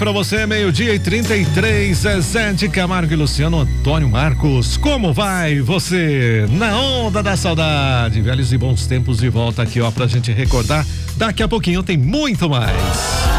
Pra você, 12:33, Zezé de Camargo e Luciano Antônio Marcos. Como vai você? Na onda da saudade. Velhos e bons tempos de volta aqui, ó, pra gente recordar. Daqui a pouquinho tem muito mais.